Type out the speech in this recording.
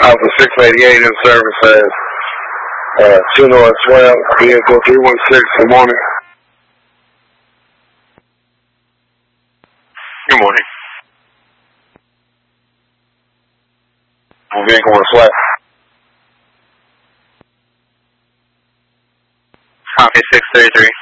Alpha 688 in service as 2 North 12, vehicle 316, good morning. Good morning. Vehicle was flat. Copy 633.